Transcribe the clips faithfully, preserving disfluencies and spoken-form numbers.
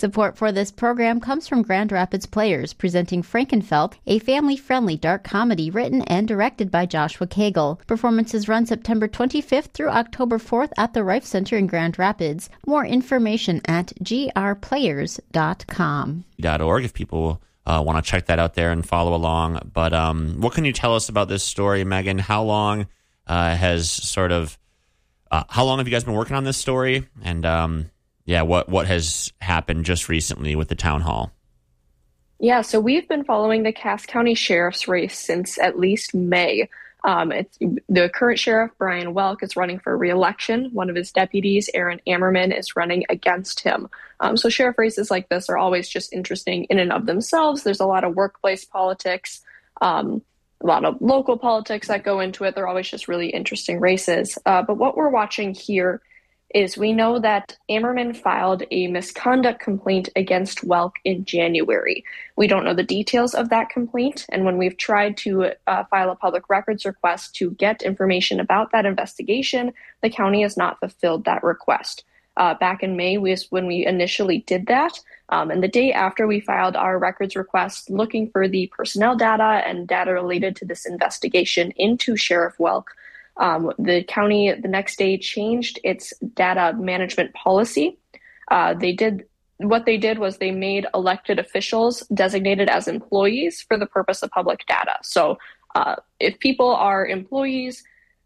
Support for this program comes from Grand Rapids Players, presenting Frankenfeld, a family-friendly dark comedy written and directed by Joshua Cagle. Performances run September twenty-fifth through October fourth at the Rife Center in Grand Rapids. More information at g r players dot com. .org if people uh, want to check that out there and follow along. But um, what can you tell us about this story, Megan? How long uh, has sort of, uh, how long have you guys been working on this story? And um Yeah, what what has happened just recently with the town hall? Yeah, so we've been following the Cass County Sheriff's race since at least May. Um, it's, the current sheriff, Brian Welk, is running for re-election. One of his deputies, Aaron Ammerman, is running against him. Um, so sheriff races like this are always just interesting in and of themselves. There's a lot of workplace politics, um, a lot of local politics that go into it. They're always just really interesting races. Uh, but what we're watching here is we know that Ammerman filed a misconduct complaint against Welk in January. We don't know the details of that complaint, and when we've tried to uh, file a public records request to get information about that investigation, the county has not fulfilled that request. Uh, back in May was when we initially did that, um, and the day after we filed our records request looking for the personnel data and data related to this investigation into Sheriff Welk, Um, the county the next day changed its data management policy. Uh, they did what they did was they made elected officials designated as employees for the purpose of public data. So uh, if people are employees,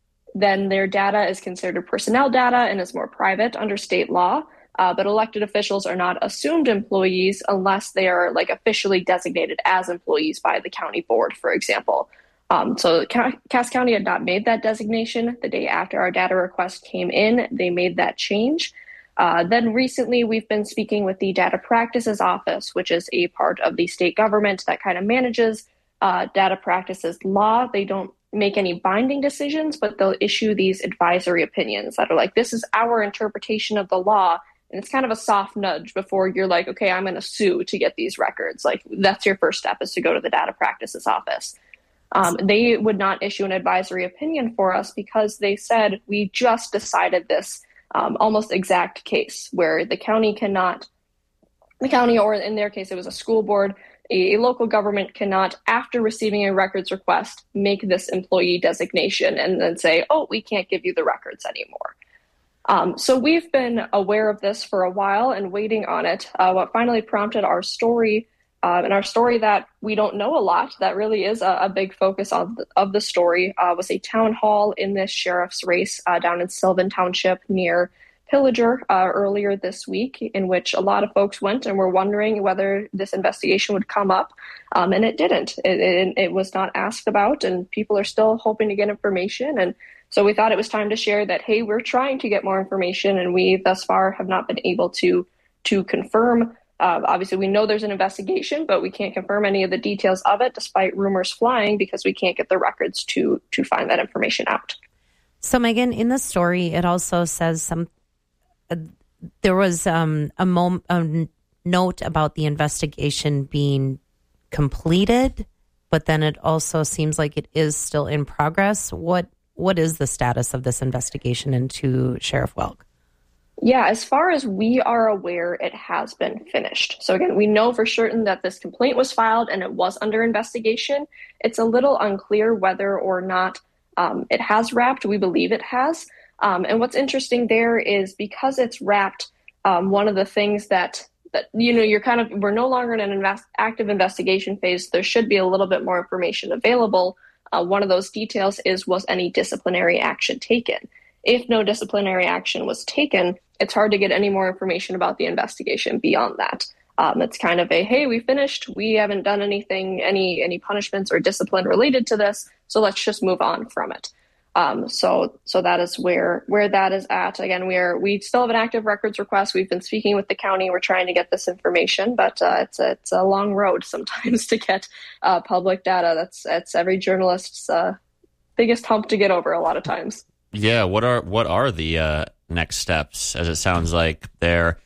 then their data is considered personnel data and is more private under state law. Uh, but elected officials are not assumed employees unless they are like officially designated as employees by the county board, for example. Um, so Cass County had not made that designation. The day after our data request came in, they made that change. Uh, then recently, we've been speaking with the Data Practices Office, which is a part of the state government that kind of manages uh, data practices law. They don't make any binding decisions, but they'll issue these advisory opinions that are like, this is our interpretation of the law. And it's kind of a soft nudge before you're like, okay, I'm going to sue to get these records. Like, that's your first step, is to go to the Data Practices Office. Um, they would not issue an advisory opinion for us because they said we just decided this um, almost exact case where the county cannot, the county, or in their case, it was a school board, a, a local government cannot, after receiving a records request, make this employee designation and then say, oh, we can't give you the records anymore. Um, so we've been aware of this for a while and waiting on it. Uh, what finally prompted our story Uh, and our story that we don't know a lot, that really is a, a big focus of the, of the story, uh, was a town hall in this sheriff's race uh, down in Sylvan Township near Pillager uh, earlier this week, in which a lot of folks went and were wondering whether this investigation would come up. Um, and it didn't. It, it, it was not asked about, and people are still hoping to get information. And so we thought it was time to share that, hey, we're trying to get more information, and we thus far have not been able to to confirm. Uh, obviously, we know there's an investigation, but we can't confirm any of the details of it, despite rumors flying, because we can't get the records to to find that information out. So, Megan, in the story, it also says some. Uh, there was um, a, mom, a note about the investigation being completed, but then it also seems like it is still in progress. What what is the status of this investigation into Sheriff Welk? Yeah, as far as we are aware, it has been finished. So again, we know for certain that this complaint was filed and it was under investigation. It's a little unclear whether or not um, it has wrapped. We believe it has. Um, and what's interesting there is because it's wrapped, um, one of the things that, that, you know, you're kind of, we're no longer in an invest, active investigation phase. There should be a little bit more information available. Uh, one of those details is, was any disciplinary action taken? If no disciplinary action was taken, it's hard to get any more information about the investigation beyond that. Um, it's kind of a, hey, we finished. We haven't done anything, any any punishments or discipline related to this, so let's just move on from it. Um, so so that is where where that is at. Again, we are we still have an active records request. We've been speaking with the county. We're trying to get this information, but uh, it's a, it's a long road sometimes to get uh, public data. That's that's every journalist's uh, biggest hump to get over a lot of times. Yeah, what are what are the uh, next steps? As it sounds like their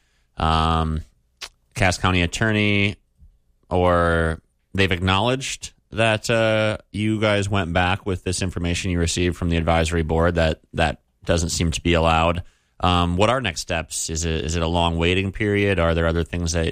um, Cass County attorney, or they've acknowledged that uh, you guys went back with this information you received from the advisory board. That that doesn't seem to be allowed. Um, what are next steps? Is it is it a long waiting period? Are there other things that